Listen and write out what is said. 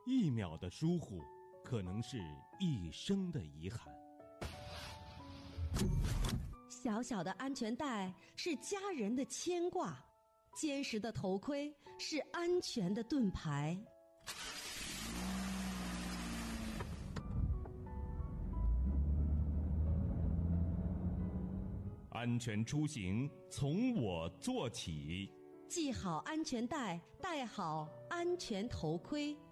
1秒的疏忽，可能是一生的遗憾。 小小的安全带是家人的牵挂，坚实的头盔是安全的盾牌。 安全出行从我做起， 系好安全带，戴好安全头盔。